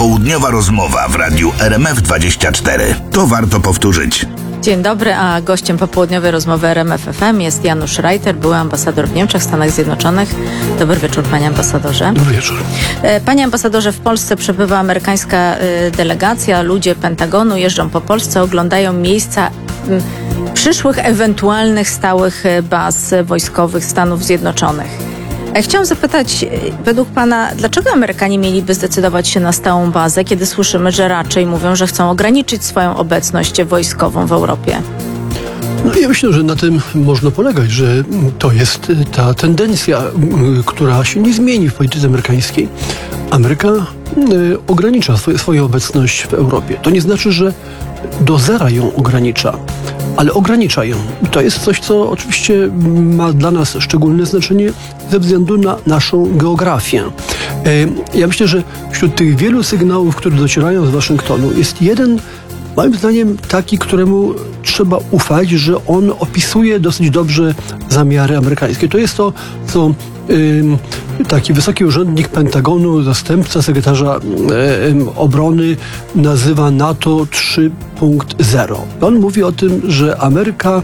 Popołudniowa rozmowa w radiu RMF24. To warto powtórzyć. Dzień dobry, a gościem popołudniowej rozmowy RMF FM jest Janusz Reiter, były ambasador w Niemczech, Stanach Zjednoczonych. Dobry wieczór, panie ambasadorze. Dobry wieczór. Panie ambasadorze, w Polsce przebywa amerykańska delegacja. Ludzie Pentagonu jeżdżą po Polsce, oglądają miejsca przyszłych ewentualnych stałych baz wojskowych Stanów Zjednoczonych. Chciałam zapytać, według pana, dlaczego Amerykanie mieliby zdecydować się na stałą bazę, kiedy słyszymy, że raczej mówią, że chcą ograniczyć swoją obecność wojskową w Europie? No, ja myślę, że na tym można polegać, że to jest ta tendencja, która się nie zmieni w polityce amerykańskiej. Ameryka ogranicza swoją obecność w Europie. To nie znaczy, że do zera ją ogranicza, ale ogranicza ją. I to jest coś, co oczywiście ma dla nas szczególne znaczenie ze względu na naszą geografię. Ja myślę, że wśród tych wielu sygnałów, które docierają z Waszyngtonu, jest jeden, moim zdaniem, taki, któremu trzeba ufać, że on opisuje dosyć dobrze zamiary amerykańskie. To jest to, co taki wysoki urzędnik Pentagonu, zastępca sekretarza obrony, nazywa NATO 3.0. On mówi o tym, że Ameryka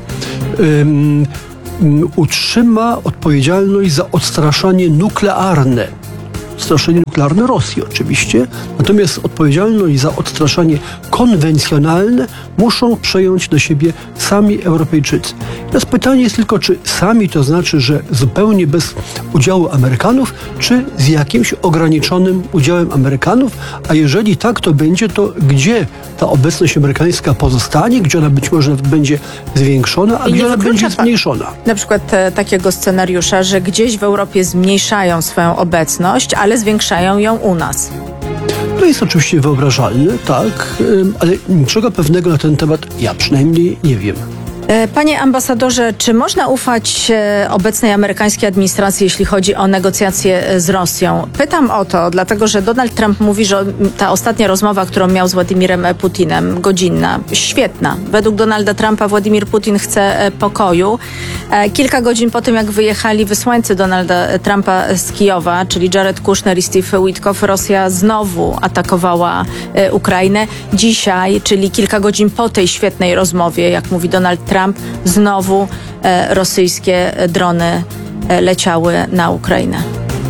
utrzyma odpowiedzialność za odstraszanie nuklearne. Odstraszanie nuklearne Rosji oczywiście, natomiast odpowiedzialność za odstraszanie konwencjonalne muszą przejąć na siebie sami Europejczycy. Teraz pytanie jest tylko, czy sami to znaczy, że zupełnie bez udziału Amerykanów, czy z jakimś ograniczonym udziałem Amerykanów, a jeżeli tak to będzie, to gdzie ta obecność amerykańska pozostanie, gdzie ona być może będzie zwiększona, a gdzie ona będzie zmniejszona. Na przykład takiego scenariusza, że gdzieś w Europie zmniejszają swoją obecność, ale zwiększają ją u nas. To jest oczywiście wyobrażalne, tak, ale niczego pewnego na ten temat ja przynajmniej nie wiem. Panie ambasadorze, czy można ufać obecnej amerykańskiej administracji, jeśli chodzi o negocjacje z Rosją? Pytam o to, dlatego że Donald Trump mówi, że ta ostatnia rozmowa, którą miał z Władimirem Putinem, godzinna, świetna. Według Donalda Trumpa Władimir Putin chce pokoju. Kilka godzin po tym, jak wyjechali wysłańcy Donalda Trumpa z Kijowa, czyli Jared Kushner i Steve Witkoff, Rosja znowu atakowała Ukrainę. Dzisiaj, czyli kilka godzin po tej świetnej rozmowie, jak mówi Donald Trump, znowu rosyjskie drony leciały na Ukrainę.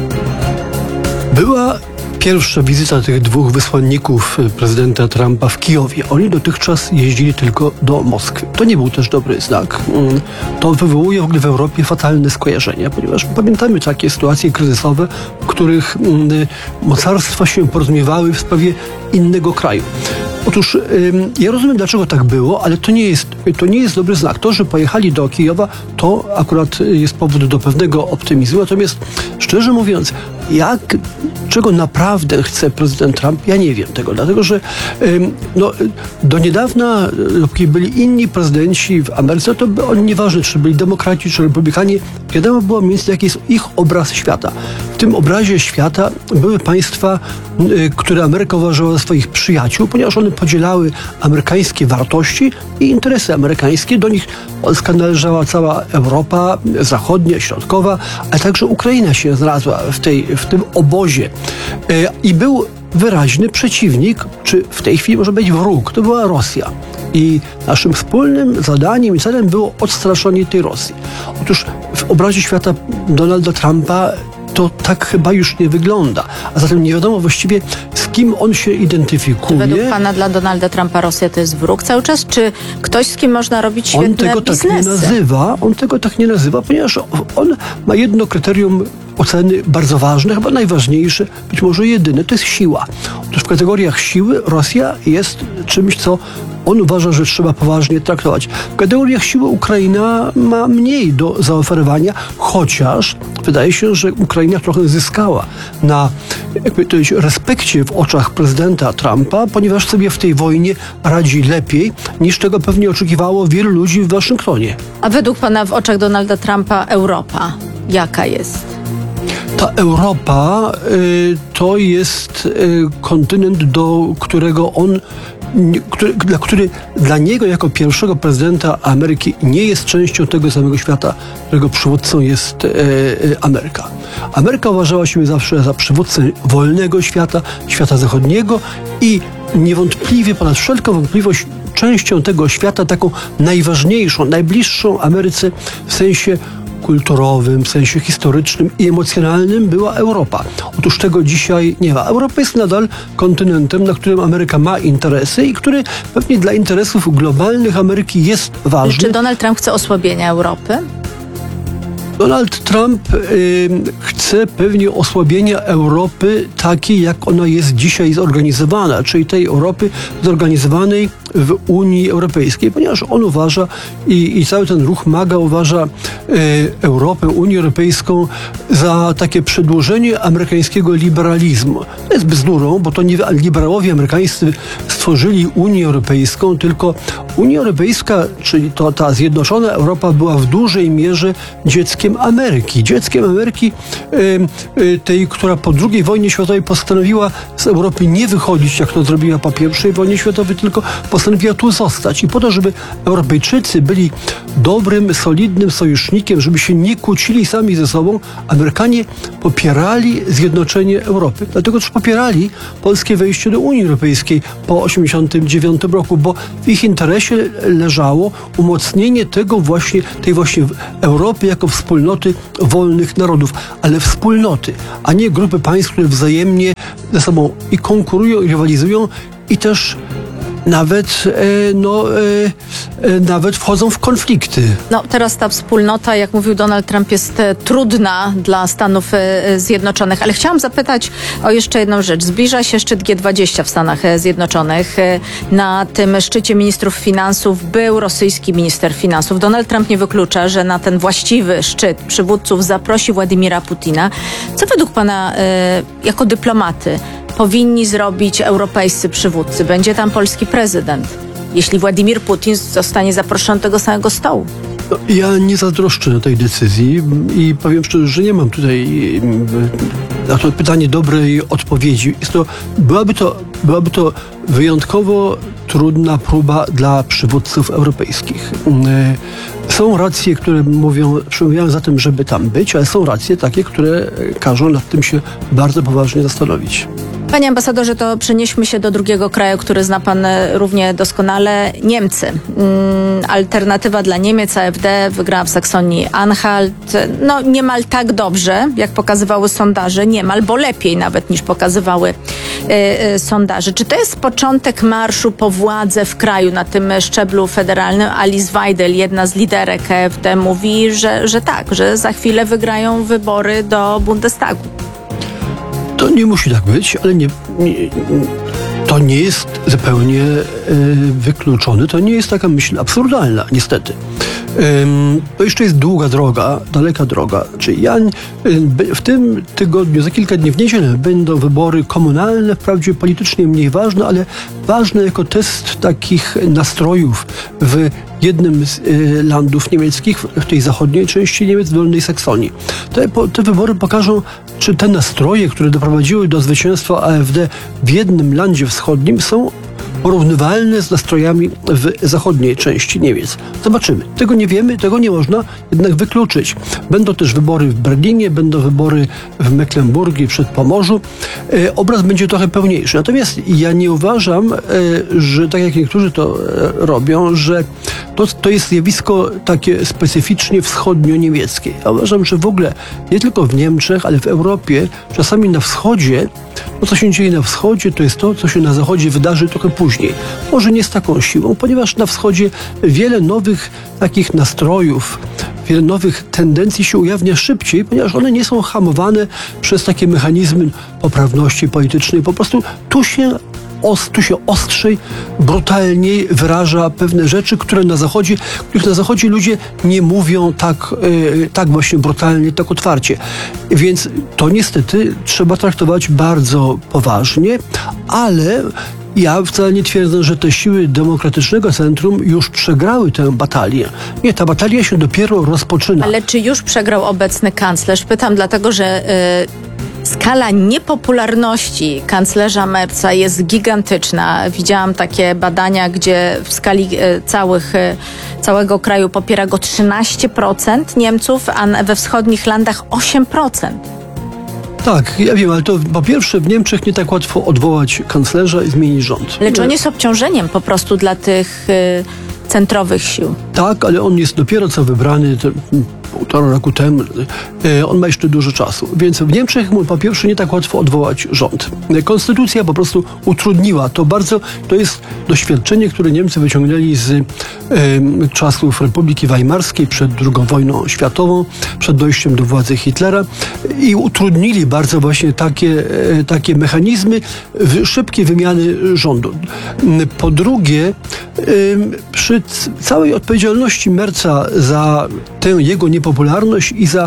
Była pierwsza wizyta tych dwóch wysłanników prezydenta Trumpa w Kijowie. Oni dotychczas jeździli tylko do Moskwy. To nie był też dobry znak. To wywołuje w ogóle w Europie fatalne skojarzenia, ponieważ pamiętamy takie sytuacje kryzysowe, w których mocarstwa się porozumiewały w sprawie innego kraju. Otóż ja rozumiem, dlaczego tak było, ale to nie jest dobry znak. To, że pojechali do Kijowa, to akurat jest powód do pewnego optymizmu. Natomiast szczerze mówiąc, czego naprawdę chce prezydent Trump, ja nie wiem tego, dlatego że do niedawna, dopóki byli inni prezydenci w Ameryce, to oni nieważne, czy byli demokraci, czy republikanie, wiadomo było mniej więcej, jaki jest ich obraz świata. W tym obrazie świata były państwa, które Ameryka uważała za swoich przyjaciół, ponieważ one podzielały amerykańskie wartości i interesy amerykańskie. Do nich Polska należała, cała Europa zachodnia, środkowa, ale także Ukraina się znalazła w tym obozie. I był wyraźny przeciwnik, czy w tej chwili może być wróg, to była Rosja. I naszym wspólnym zadaniem i celem było odstraszanie tej Rosji. Otóż w obrazie świata Donalda Trumpa to tak chyba już nie wygląda. A zatem nie wiadomo właściwie, z kim on się identyfikuje. Czy według pana dla Donalda Trumpa Rosja to jest wróg cały czas? Czy ktoś, z kim można robić świetne biznesy? On tego tak nie nazywa, ponieważ on ma jedno kryterium oceny bardzo ważne, chyba najważniejsze, być może jedyne, to jest siła. Otóż w kategoriach siły Rosja jest czymś, co on uważa, że trzeba poważnie traktować. W kategoriach siły Ukraina ma mniej do zaoferowania, chociaż wydaje się, że Ukraina trochę zyskała na respekcie w oczach prezydenta Trumpa, ponieważ sobie w tej wojnie radzi lepiej, niż tego pewnie oczekiwało wielu ludzi w Waszyngtonie. A według pana w oczach Donalda Trumpa Europa jaka jest? Ta Europa to jest kontynent, do którego on który dla niego jako pierwszego prezydenta Ameryki nie jest częścią tego samego świata, którego przywódcą jest Ameryka. Ameryka uważała się zawsze za przywódcę wolnego świata, świata zachodniego i niewątpliwie, ponad wszelką wątpliwość, częścią tego świata, taką najważniejszą, najbliższą Ameryce w sensie kulturowym, w sensie historycznym i emocjonalnym była Europa. Otóż tego dzisiaj nie ma. Europa jest nadal kontynentem, na którym Ameryka ma interesy i który pewnie dla interesów globalnych Ameryki jest ważny. Czy Donald Trump chce osłabienia Europy? Donald Trump chce pewnie osłabienia Europy takiej, jak ona jest dzisiaj zorganizowana, czyli tej Europy zorganizowanej w Unii Europejskiej, ponieważ on uważa i cały ten ruch MAGA uważa Europę, Unię Europejską za takie przedłużenie amerykańskiego liberalizmu. To jest bzdurą, bo to nie liberałowie amerykańscy stworzyli Unię Europejską, tylko Unia Europejska, czyli to ta zjednoczona Europa była w dużej mierze dzieckiem Ameryki. Dzieckiem Ameryki tej, która po II wojnie światowej postanowiła z Europy nie wychodzić, jak to zrobiła po I wojnie światowej, tylko postanowiła tu zostać. I po to, żeby Europejczycy byli dobrym, solidnym sojusznikiem, żeby się nie kłócili sami ze sobą, Amerykanie popierali zjednoczenie Europy. Dlatego też popierali polskie wejście do Unii Europejskiej po 1989 roku, bo w ich interesie leżało umocnienie tej właśnie Europy jako wspólnoty wolnych narodów, ale wspólnoty, a nie grupy państw, które wzajemnie ze sobą i konkurują, i rywalizują, i też nawet wchodzą w konflikty. No, teraz ta wspólnota, jak mówił Donald Trump, jest trudna dla Stanów Zjednoczonych, ale chciałam zapytać o jeszcze jedną rzecz. Zbliża się szczyt G20 w Stanach Zjednoczonych. Na tym szczycie ministrów finansów był rosyjski minister finansów. Donald Trump nie wyklucza, że na ten właściwy szczyt przywódców zaprosi Władimira Putina. Co według pana jako dyplomaty powinni zrobić europejscy przywódcy? Będzie tam polski prezydent, jeśli Władimir Putin zostanie zaproszony do tego samego stołu. No, ja nie zazdroszczę na tej decyzji i powiem szczerze, że nie mam tutaj na to pytanie dobrej odpowiedzi. Byłaby to wyjątkowo trudna próba dla przywódców europejskich. Są racje, które przemawiają za tym, żeby tam być, ale są racje takie, które każą nad tym się bardzo poważnie zastanowić. Panie ambasadorze, to przenieśmy się do drugiego kraju, który zna pan równie doskonale. Niemcy. Alternatywa dla Niemiec, AfD, wygrała w Saksonii-Anhalt. No niemal tak dobrze, jak pokazywały sondaże, niemal, bo lepiej nawet niż pokazywały sondaże. Czy to jest początek marszu po władzę w kraju na tym szczeblu federalnym? Alice Weidel, jedna z liderek AfD, mówi, że tak, że za chwilę wygrają wybory do Bundestagu. To nie musi tak być, ale to nie jest zupełnie wykluczone. To nie jest taka myśl absurdalna, niestety. To jeszcze jest długa droga, daleka droga. Czyli w tym tygodniu, za kilka dni w niedzielę będą wybory komunalne, wprawdzie politycznie mniej ważne, ale ważne jako test takich nastrojów w jednym z landów niemieckich, w tej zachodniej części Niemiec, w Dolnej Saksonii. Te wybory pokażą, czy te nastroje, które doprowadziły do zwycięstwa AfD w jednym landzie wschodnim, są porównywalne z nastrojami w zachodniej części Niemiec. Zobaczymy. Tego nie wiemy, tego nie można jednak wykluczyć. Będą też wybory w Berlinie, będą wybory w Mecklenburgii, Przedpomorzu. Obraz będzie trochę pełniejszy. Natomiast ja nie uważam, że tak jak niektórzy to robią, że to jest zjawisko takie specyficznie wschodnio-niemieckie. Ja uważam, że w ogóle nie tylko w Niemczech, ale w Europie, czasami na wschodzie, to co się dzieje na wschodzie, to jest to, co się na zachodzie wydarzy trochę później. Może nie z taką siłą, ponieważ na wschodzie wiele nowych takich nastrojów, wiele nowych tendencji się ujawnia szybciej, ponieważ one nie są hamowane przez takie mechanizmy poprawności politycznej. Po prostu tu się ostrzej, brutalniej wyraża pewne rzeczy, których na Zachodzie ludzie nie mówią tak właśnie brutalnie, tak otwarcie. Więc to niestety trzeba traktować bardzo poważnie, ale ja wcale nie twierdzę, że te siły demokratycznego centrum już przegrały tę batalię. Nie, ta batalia się dopiero rozpoczyna. Ale czy już przegrał obecny kanclerz? Pytam dlatego, że skala niepopularności kanclerza Merza jest gigantyczna. Widziałam takie badania, gdzie w skali całego kraju popiera go 13% Niemców, a we wschodnich landach 8%. Tak, ja wiem, ale to po pierwsze w Niemczech nie tak łatwo odwołać kanclerza i zmienić rząd. Lecz on jest obciążeniem po prostu dla tych centrowych sił. Tak, ale on jest dopiero co wybrany, 1,5 roku temu. On ma jeszcze dużo czasu. Więc w Niemczech po pierwsze nie tak łatwo odwołać rząd. Konstytucja po prostu utrudniła to bardzo. To jest doświadczenie, które Niemcy wyciągnęli z czasów Republiki Weimarskiej przed II wojną światową, przed dojściem do władzy Hitlera i utrudnili bardzo właśnie takie mechanizmy szybkiej wymiany rządu. Po drugie, przy całej odpowiedzialności Merza za tę jego niepopularność i za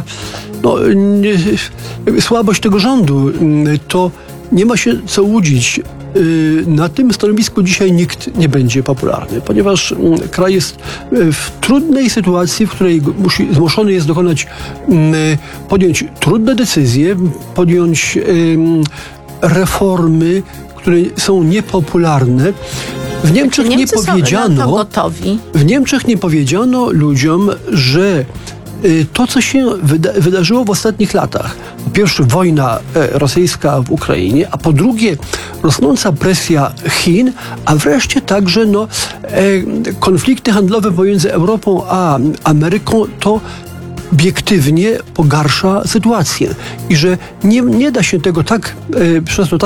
słabość tego rządu, to nie ma się co łudzić. Na tym stanowisku dzisiaj nikt nie będzie popularny, ponieważ kraj jest w trudnej sytuacji, w której zmuszony jest podjąć trudne decyzje, podjąć reformy, które są niepopularne. W Niemczech nie powiedziano, są na to gotowi. W Niemczech nie powiedziano ludziom, że to, co się wydarzyło w ostatnich latach, po pierwsze wojna rosyjska w Ukrainie, a po drugie rosnąca presja Chin, a wreszcie także konflikty handlowe pomiędzy Europą a Ameryką, to obiektywnie pogarsza sytuację i że nie da się tego przez to